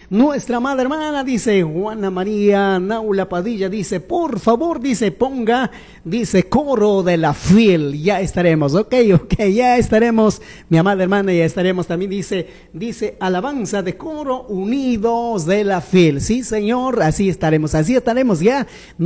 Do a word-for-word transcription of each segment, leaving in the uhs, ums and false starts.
Nuestra madre hermana, dice Juana María Naula Padilla, dice, por favor, dice, ponga, dice, coro de la fiel. Ya estaremos, ok, ok, ya estaremos, mi amada hermana, ya estaremos. También dice, dice, alabanza de coro unidos de la fiel. Sí, señor, así estaremos, así estaremos ya.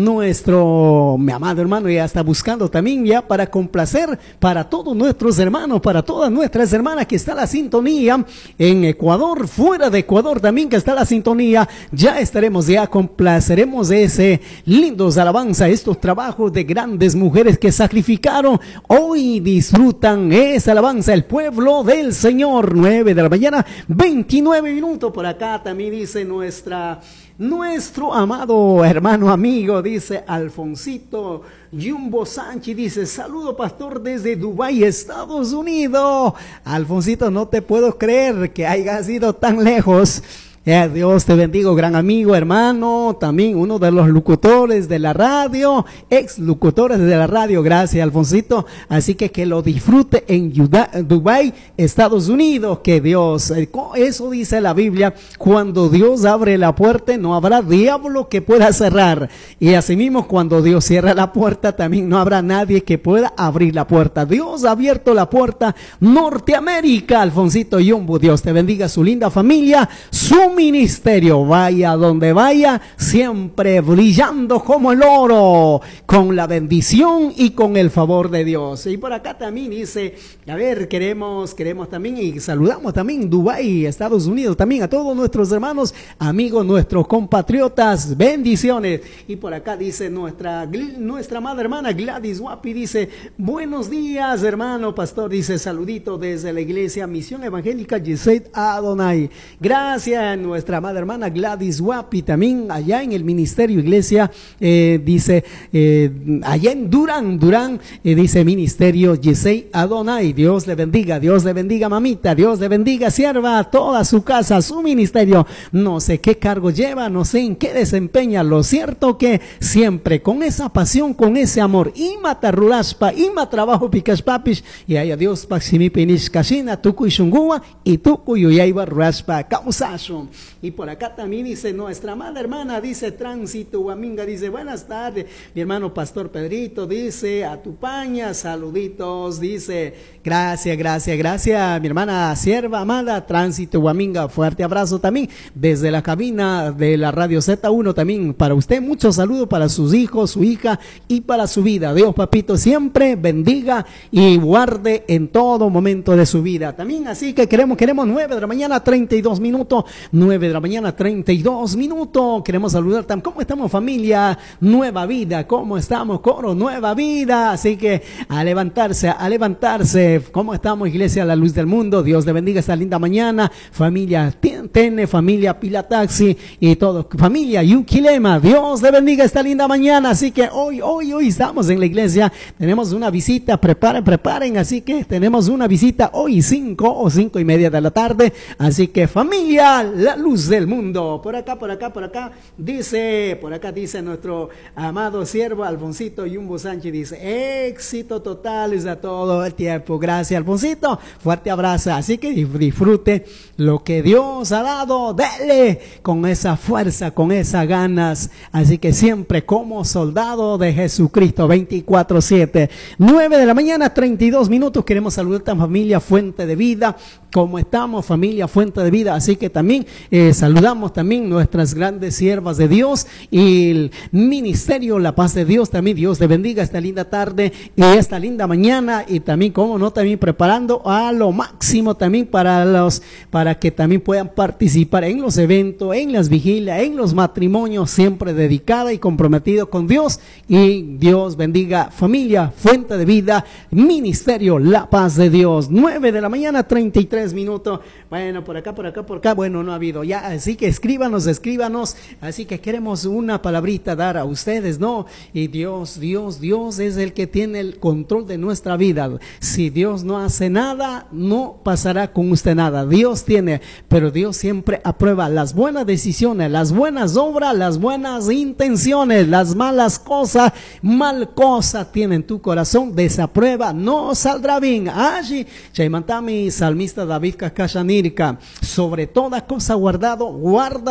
Nuestro, mi amado hermano, ya está buscando también ya para complacer para todos nuestros hermanos, para todas nuestras hermanas que está la sintonía en Ecuador, fuera de Ecuador también que está la sintonía. Ya estaremos, ya complaceremos ese lindos alabanza, estos trabajos de grandes mujeres que sacrificaron. Hoy disfrutan esa alabanza el pueblo del Señor. Nueve de la mañana, veintinueve minutos. Por acá también dice nuestra Nuestro amado hermano amigo, dice Alfonsito Jumbo Sánchez, dice, saludo pastor desde Dubái, Estados Unidos. Alfonsito, no te puedo creer que hayas ido tan lejos. Eh, Dios te bendiga, gran amigo, hermano, también uno de los locutores de la radio, ex locutores de la radio. Gracias, Alfonsito. Así que que lo disfrute en Dubái, Estados Unidos. Que Dios, eso dice la Biblia, cuando Dios abre la puerta no habrá diablo que pueda cerrar. Y asimismo, cuando Dios cierra la puerta también no habrá nadie que pueda abrir la puerta. Dios ha abierto la puerta. Norteamérica, Alfonsito Yumbo, Dios te bendiga, su linda familia, su ministerio, vaya donde vaya, siempre brillando como el oro, con la bendición y con el favor de Dios. Y por acá también dice, a ver, queremos, queremos también y saludamos también Dubái, Estados Unidos, también a todos nuestros hermanos, amigos, nuestros compatriotas, bendiciones. Y por acá dice nuestra, nuestra amada hermana Gladys Guapi, dice, buenos días hermano pastor, dice, saludito desde la iglesia Misión Evangélica Yesed Adonai. Gracias, nuestra amada hermana Gladys Guapi, también allá en el ministerio iglesia, eh, dice, eh, allá en Durán, Durán, eh, dice ministerio Yesei Adonai. Dios le bendiga, Dios le bendiga mamita, Dios le bendiga sierva, toda su casa, su ministerio. No sé qué cargo lleva, no sé en qué desempeña, lo cierto que siempre con esa pasión, con ese amor, ima tarrulaspa, ima trabajo picas papis, y haya Dios paximi pinish casina, tuku y shungua, y tuku y uyaiba raspa causazo. Y por acá también dice nuestra amada hermana, dice Tránsito Guaminga, dice buenas tardes, mi hermano Pastor Pedrito, dice a tu paña, saluditos, dice gracias, gracias, gracias, mi hermana sierva amada Tránsito Guaminga, fuerte abrazo también desde la cabina de la radio Z uno también para usted, muchos saludos para sus hijos, su hija y para su vida. Dios papito siempre bendiga y guarde en todo momento de su vida también. Así que queremos, queremos nueve de la mañana, treinta y dos minutos, nueve de la mañana, treinta y dos minutos. Queremos saludar también. ¿Cómo estamos, familia? Nueva Vida. ¿Cómo estamos, coro? Nueva Vida. Así que a levantarse, a levantarse. ¿Cómo estamos, iglesia La Luz del Mundo? Dios te bendiga esta linda mañana. Familia Tene, familia Pila Taxi y todo. Familia Yuquilema. Dios te bendiga esta linda mañana. Así que hoy, hoy, hoy estamos en la iglesia. Tenemos una visita. Preparen, preparen. Así que tenemos una visita hoy, cinco o cinco y media de la tarde. Así que familia La Luz del Mundo. Por acá, por acá, por acá, dice, por acá dice nuestro amado siervo Alfonsito Yumbo Sánchez, dice, éxito total es a todo el tiempo. Gracias, Alfonsito. Fuerte abrazo. Así que disfrute lo que Dios ha dado. Dele con esa fuerza, con esas ganas. Así que siempre como soldado de Jesucristo, veinticuatro siete. nueve de la mañana, treinta y dos minutos. Queremos saludar a familia Fuente de Vida. ¿Cómo estamos, familia Fuente de Vida? Así que también eh, saludamos también nuestras grandes siervas de Dios y el ministerio La Paz de Dios. También Dios te bendiga esta linda tarde y esta linda mañana, y también, como no, también preparando a lo máximo también para los, para que también puedan participar en los eventos, en las vigilias, en los matrimonios, siempre dedicada y comprometido con Dios. Y Dios bendiga familia Fuente de Vida, ministerio La Paz de Dios. Nueve de la mañana, treinta y tres minutos. Bueno, por acá, por acá, por acá, bueno, no ha habido ya, así que escríbanos, escríbanos, así que queremos una palabrita dar a ustedes, ¿no? Y Dios, Dios, Dios es el que tiene el control de nuestra vida. Si Dios no hace nada, no pasará con usted nada. Dios tiene, pero Dios siempre aprueba las buenas decisiones, las buenas obras, las buenas intenciones, las malas cosas, mal cosa tiene en tu corazón, desaprueba, no saldrá bien. Allí, Chaimantami, salmista David Kakashanirka, sobre toda cosa guardado, guarda